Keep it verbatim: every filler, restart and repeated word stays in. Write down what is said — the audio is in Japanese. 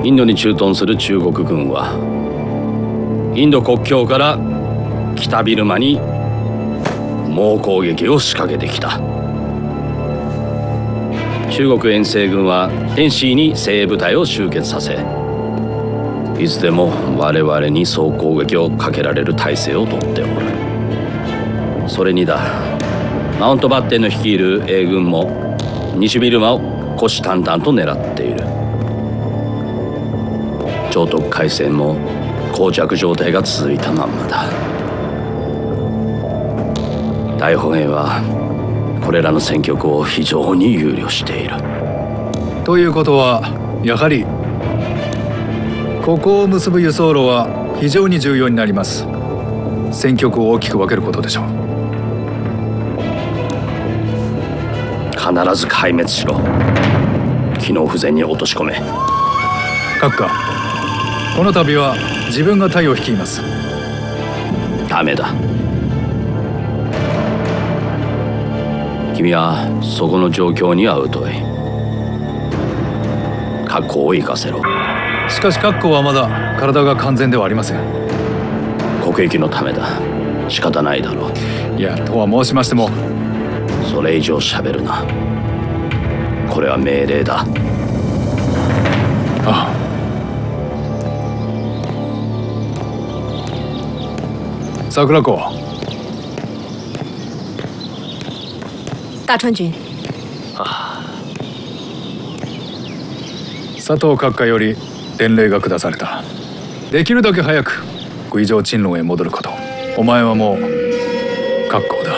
インドに駐屯する中国軍はインド国境から北ビルマに猛攻撃を仕掛けてきた。中国遠征軍は天津に精鋭部隊を集結させ、いつでも我々に総攻撃をかけられる体制をとっておる。それにだ、マウントバッテンの率いる英軍も西ビルマを虎視眈々と狙っている。長徳海戦も膠着状態が続いたまんまだ。大本営はこれらの戦局を非常に憂慮している。 ということはやはりここを結ぶ輸送路は非常に重要になります。戦局を大きく分けることでしょう。 必ず壊滅しろ。機能不全に落とし込め。 閣下、この度は自分が隊を率います。 ダメだ。君はそこの状況には疎い。格好を生かせろ。 しかし格好はまだ体が完全ではありません。 国益のためだ。仕方ないだろう。 いや、とは申しましても。 それ以上喋るな。これは命令だ。 ああ。桜子。 大川军。 ああ。 佐藤閣下より伝令が下された。できるだけ早く杭城鎮路へ戻ること。お前はもう覚悟だ。